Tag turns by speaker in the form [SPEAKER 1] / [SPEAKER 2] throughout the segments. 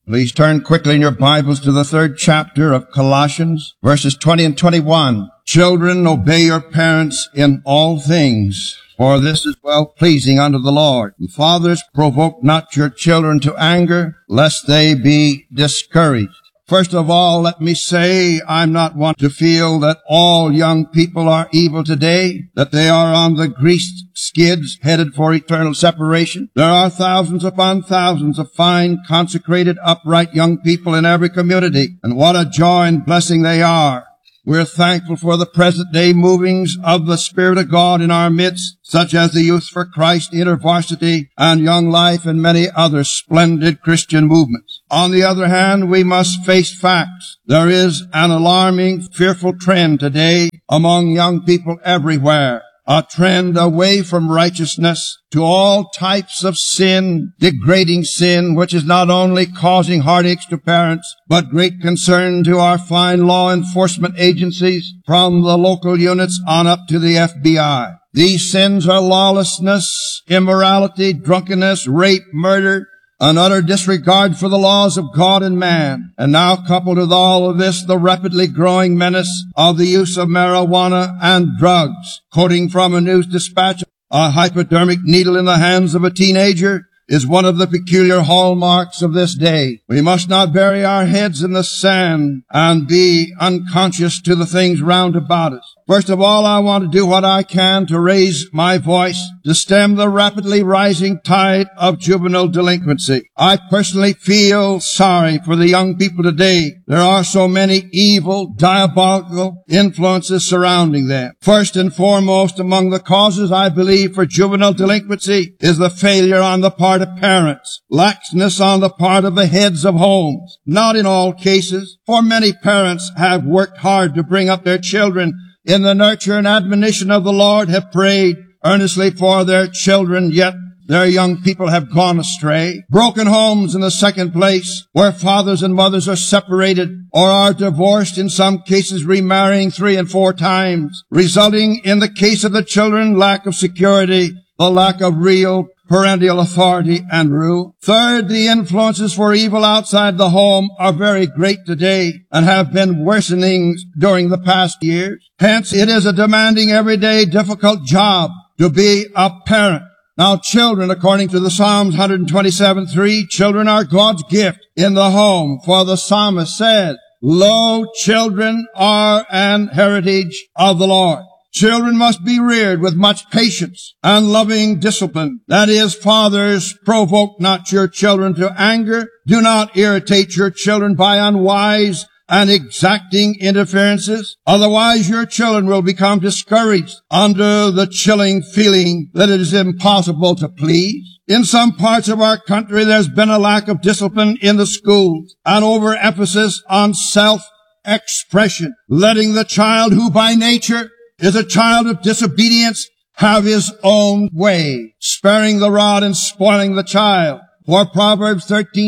[SPEAKER 1] Please turn quickly in your Bibles to the 3rd chapter of Colossians, verses 20 and 21. Children, obey your parents in all things, for this is well-pleasing unto the Lord. And fathers, provoke not your children to anger, lest they be discouraged. First of all, let me say, I'm not one to feel that all young people are evil today, that they are on the greased skids headed for eternal separation. There are thousands upon thousands of fine, consecrated, upright young people in every community, and what a joy and blessing they are. We're thankful for the present day movings of the Spirit of God in our midst, such as the Youth for Christ, InterVarsity, and Young Life, and many other splendid Christian movements. On the other hand, we must face facts. There is an alarming, fearful trend today among young people everywhere. A trend away from righteousness to all types of sin, degrading sin, which is not only causing heartaches to parents, but great concern to our fine law enforcement agencies from the local units on up to the FBI. These sins are lawlessness, immorality, drunkenness, rape, murder, an utter disregard for the laws of God and man. And now coupled with all of this, the rapidly growing menace of the use of marijuana and drugs. Quoting from a news dispatch, a hypodermic needle in the hands of a teenager is one of the peculiar hallmarks of this day. We must not bury our heads in the sand and be unconscious to the things round about us. First of all, I want to do what I can to raise my voice to stem the rapidly rising tide of juvenile delinquency. I personally feel sorry for the young people today. There are so many evil, diabolical influences surrounding them. First and foremost among the causes, I believe, for juvenile delinquency is the failure on the part of parents, laxness on the part of the heads of homes. Not in all cases, for many parents have worked hard to bring up their children in the nurture and admonition of the Lord, have prayed earnestly for their children, yet their young people have gone astray. Broken homes in the second place, where fathers and mothers are separated or are divorced, in some cases remarrying 3 and 4 times, resulting in the case of the children, lack of security, the lack of real parental authority and rule. Third, the influences for evil outside the home are very great today and have been worsening during the past years. Hence, it is a demanding, everyday, difficult job to be a parent. Now, children, according to the Psalms 127:3, children are God's gift in the home, for the psalmist said, "Lo, children are an heritage of the Lord." Children must be reared with much patience and loving discipline. That is, fathers, provoke not your children to anger. Do not irritate your children by unwise and exacting interferences. Otherwise, your children will become discouraged under the chilling feeling that it is impossible to please. In some parts of our country, there's been a lack of discipline in the schools, an overemphasis on self-expression, letting the child who by nature is a child of disobedience have his own way, sparing the rod and spoiling the child. For Proverbs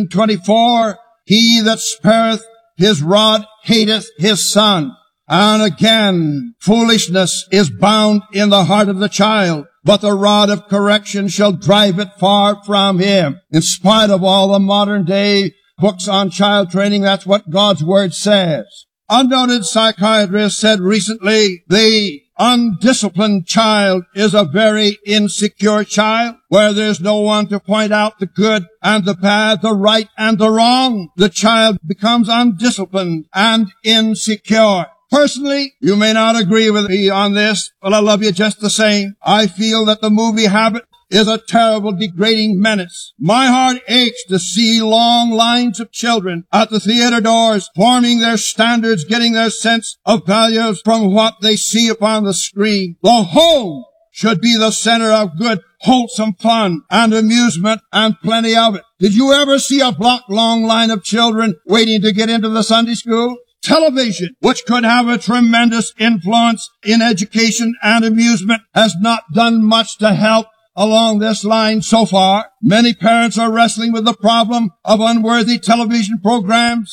[SPEAKER 1] 13:24, he that spareth his rod hateth his son. And again, foolishness is bound in the heart of the child, but the rod of correction shall drive it far from him. In spite of all the modern day books on child training, that's what God's word says. A noted psychiatrist said recently, the undisciplined child is a very insecure child, where there's no one to point out the good and the bad, the right and the wrong. The child becomes undisciplined and insecure. Personally, you may not agree with me on this, but I love you just the same. I feel that the movie habit is a terrible, degrading menace. My heart aches to see long lines of children at the theater doors, forming their standards, getting their sense of values from what they see upon the screen. The home should be the center of good, wholesome fun and amusement, and plenty of it. Did you ever see a block-long line of children waiting to get into the Sunday school? Television, which could have a tremendous influence in education and amusement, has not done much to help along this line so far. Many parents are wrestling with the problem of unworthy television programs,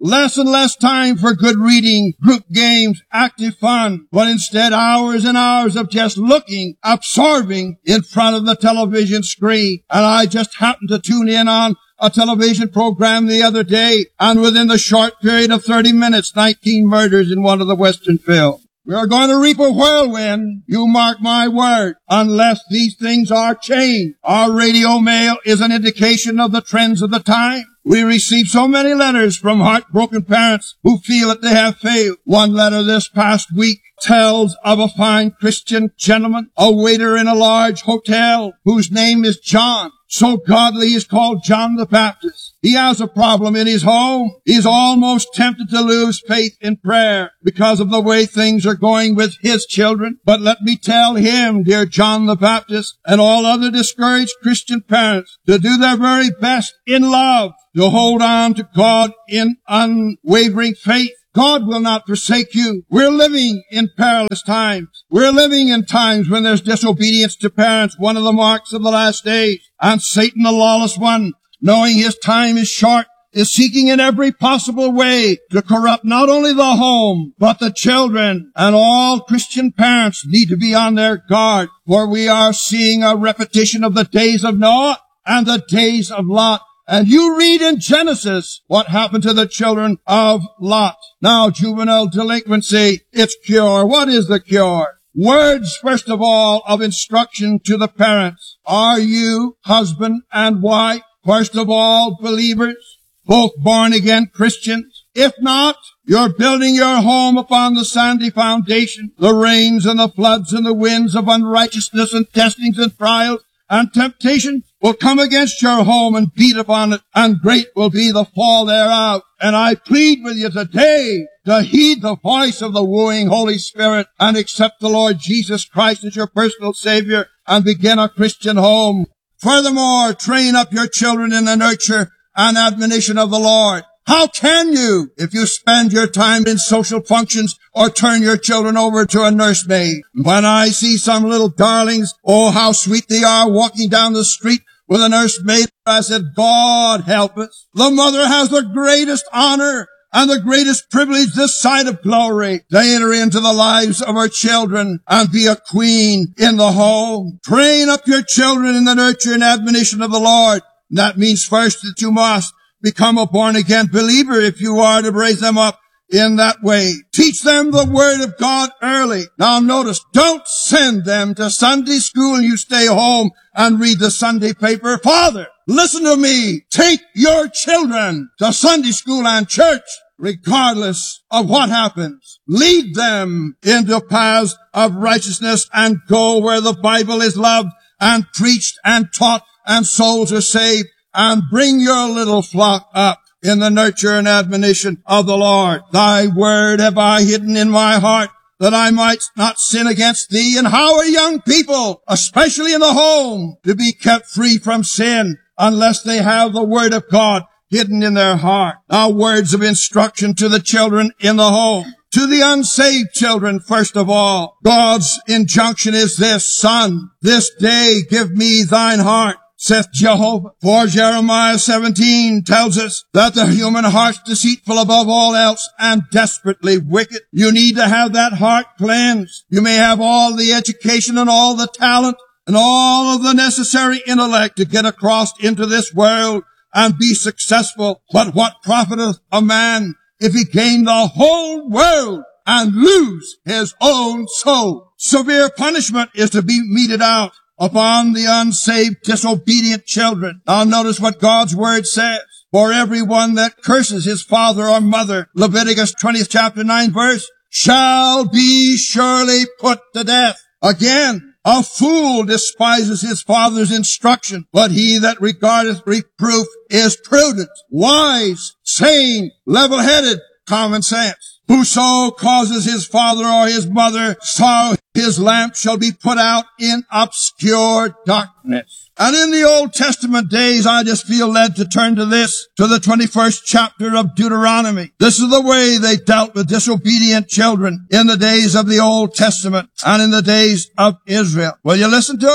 [SPEAKER 1] Less and less time for good reading, group games, active fun, but instead hours and hours of just looking, absorbing in front of the television screen. And I just happened to tune in on a television program the other day, and within the short period of 30 minutes, 19 murders in one of the Western films. We are going to reap a whirlwind, you mark my word, unless these things are changed. Our radio mail is an indication of the trends of the time. We receive so many letters from heartbroken parents who feel that they have failed. One letter this past week tells of a fine Christian gentleman, a waiter in a large hotel, whose name is John. So godly he is called John the Baptist. He has a problem in his home. He's almost tempted to lose faith in prayer because of the way things are going with his children. But let me tell him, dear John the Baptist, and all other discouraged Christian parents, to do their very best in love, to hold on to God in unwavering faith. God will not forsake you. We're living in perilous times. We're living in times when there's disobedience to parents, one of the marks of the last days. And Satan, the lawless one, knowing his time is short, is seeking in every possible way to corrupt not only the home, but the children. And all Christian parents need to be on their guard, for we are seeing a repetition of the days of Noah and the days of Lot. And you read in Genesis what happened to the children of Lot. Now, juvenile delinquency, its cure. What is the cure? Words, first of all, of instruction to the parents. Are you, husband and wife, first of all, believers, both born-again Christians? If not, you're building your home upon the sandy foundation. The rains and the floods and the winds of unrighteousness and testings and trials and temptation will come against your home and beat upon it, and great will be the fall thereof. And I plead with you today to heed the voice of the wooing Holy Spirit and accept the Lord Jesus Christ as your personal Savior and begin a Christian home. Furthermore, train up your children in the nurture and admonition of the Lord. How can you if you spend your time in social functions or turn your children over to a nursemaid? When I see some little darlings, oh, how sweet they are walking down the street with a nursemaid, I said, God help us. The mother has the greatest honor and the greatest privilege this side of glory to enter into the lives of her children and be a queen in the home. Train up your children in the nurture and admonition of the Lord. And that means first that you must become a born-again believer if you are to raise them up in that way. Teach them the Word of God early. Now notice, don't send them to Sunday school and you stay home and read the Sunday paper. Father, listen to me. Take your children to Sunday school and church, regardless of what happens. Lead them into paths of righteousness and go where the Bible is loved and preached and taught and souls are saved. And bring your little flock up in the nurture and admonition of the Lord. Thy word have I hidden in my heart, that I might not sin against thee. And how are young people, especially in the home, to be kept free from sin unless they have the word of God hidden in their heart? Now, words of instruction to the children in the home. To the unsaved children, first of all, God's injunction is this: Son, this day give me thine heart, saith Jehovah. For Jeremiah 17 tells us that the human heart's deceitful above all else and desperately wicked. You need to have that heart cleansed. You may have all the education and all the talent and all of the necessary intellect to get across into this world and be successful. But what profiteth a man if he gain the whole world and lose his own soul? Severe punishment is to be meted out upon the unsaved, disobedient children. Now notice what God's word says. For everyone that curses his father or mother, Leviticus 20th chapter 9 verse, shall be surely put to death. Again, a fool despises his father's instruction, but he that regardeth reproof is prudent, wise, sane, level-headed, common sense. Whoso causes his father or his mother sorrow, his lamp shall be put out in obscure darkness. And in the Old Testament days, I just feel led to turn to this, to the 21st chapter of Deuteronomy. This is the way they dealt with disobedient children in the days of the Old Testament and in the days of Israel. Will you listen to it?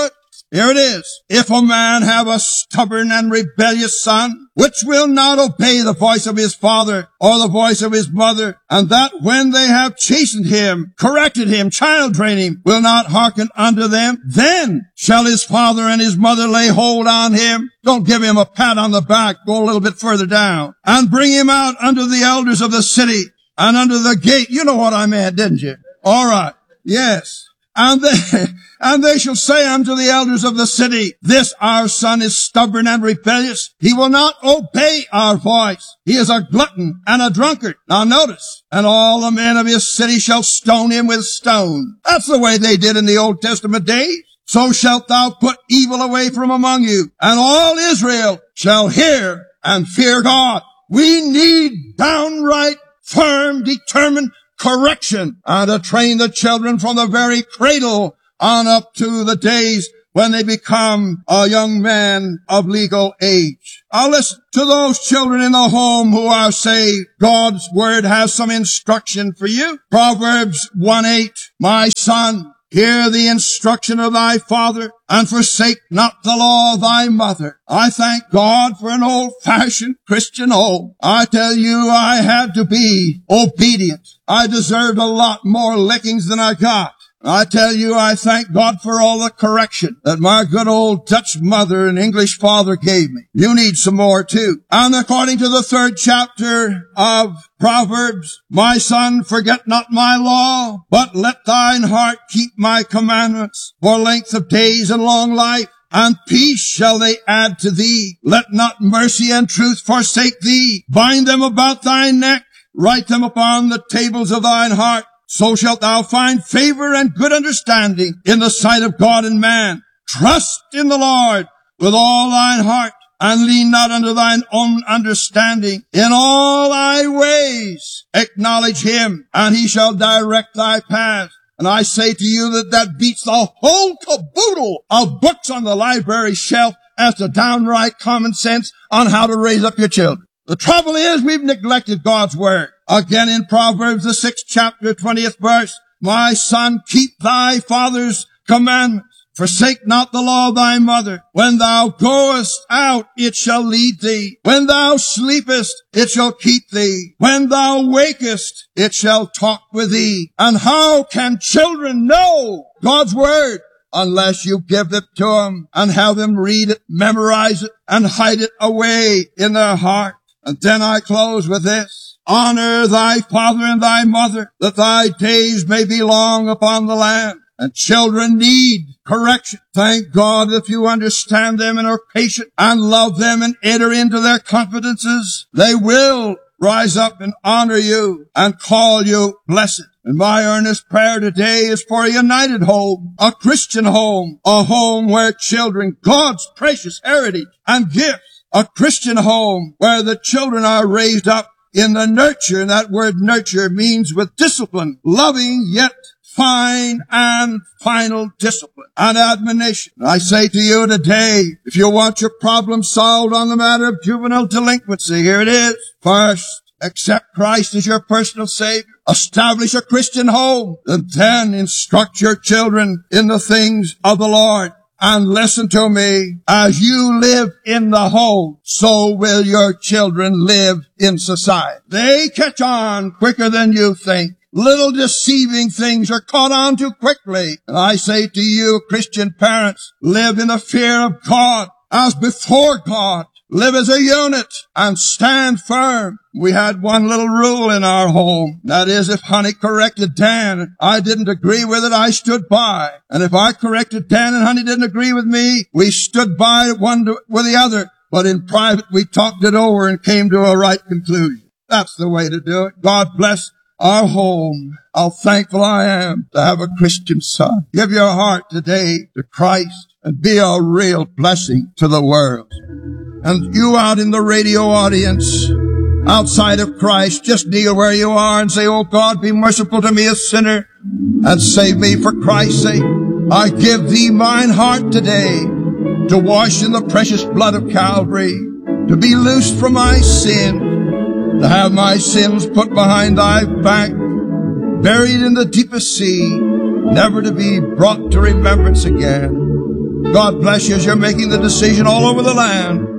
[SPEAKER 1] Here it is. If a man have a stubborn and rebellious son, which will not obey the voice of his father or the voice of his mother, and that when they have chastened him, corrected him, child trained him, will not hearken unto them, then shall his father and his mother lay hold on him. Don't give him a pat on the back. Go a little bit further down. And bring him out unto the elders of the city and unto the gate. You know what I meant, didn't you? All right. Yes. And they shall say unto the elders of the city, this our son is stubborn and rebellious. He will not obey our voice. He is a glutton and a drunkard. Now notice, and all the men of his city shall stone him with stone. That's the way they did in the Old Testament days. So shalt thou put evil away from among you, and all Israel shall hear and fear God. We need downright, firm, determined correction, and to train the children from the very cradle on up to the days when they become a young man of legal age. Now listen, to those children in the home who are saved, God's word has some instruction for you. Proverbs 1:8, my son, hear the instruction of thy father, and forsake not the law of thy mother. I thank God for an old-fashioned Christian home. I tell you, I had to be obedient. I deserved a lot more lickings than I got. I tell you, I thank God for all the correction that my good old Dutch mother and English father gave me. You need some more too. And according to the 3rd chapter of Proverbs, my son, forget not my law, but let thine heart keep my commandments. For length of days and long life, and peace shall they add to thee. Let not mercy and truth forsake thee. Bind them about thy neck. Write them upon the tables of thine heart. So shalt thou find favor and good understanding in the sight of God and man. Trust in the Lord with all thine heart, and lean not unto thine own understanding. In all thy ways acknowledge him, and he shall direct thy paths. And I say to you that beats the whole caboodle of books on the library shelf as to downright common sense on how to raise up your children. The trouble is we've neglected God's word. Again in Proverbs, the 6th chapter, 20th verse, my son, keep thy father's commandments. Forsake not the law of thy mother. When thou goest out, it shall lead thee. When thou sleepest, it shall keep thee. When thou wakest, it shall talk with thee. And how can children know God's word unless you give it to them and have them read it, memorize it, and hide it away in their heart? And then I close with this. Honor thy father and thy mother, that thy days may be long upon the land. And children need correction. Thank God if you understand them and are patient and love them and enter into their confidences, they will rise up and honor you and call you blessed. And my earnest prayer today is for a united home, a Christian home, a home where children, God's precious heritage and gifts, a Christian home where the children are raised up in the nurture. And that word nurture means with discipline, loving yet fine and final discipline and admonition. I say to you today, if you want your problem solved on the matter of juvenile delinquency, here it is. First, accept Christ as your personal Savior. Establish a Christian home. And then instruct your children in the things of the Lord. And listen to me, as you live in the home, so will your children live in society. They catch on quicker than you think. Little deceiving things are caught on too quickly. And I say to you, Christian parents, live in the fear of God as before God. Live as a unit and stand firm. We had one little rule in our home. That is, if Honey corrected Dan, I didn't agree with it, I stood by. And if I corrected Dan and Honey didn't agree with me, we stood by one with the other. But in private, we talked it over and came to a right conclusion. That's the way to do it. God bless our home. How thankful I am to have a Christian son. Give your heart today to Christ and be a real blessing to the world. And you out in the radio audience, outside of Christ, just kneel where you are and say, oh God, be merciful to me, a sinner, and save me for Christ's sake. I give thee mine heart today to wash in the precious blood of Calvary, to be loosed from my sin, to have my sins put behind thy back, buried in the deepest sea, never to be brought to remembrance again. God bless you as you're making the decision all over the land.